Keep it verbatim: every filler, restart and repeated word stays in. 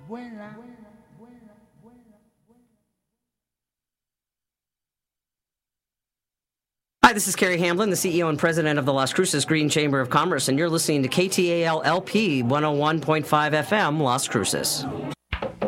Hi, this is Carrie Hamblin, the C E O and President of the Las Cruces Green Chamber of Commerce, and you're listening to K T A L L P one oh one point five F M, Las Cruces.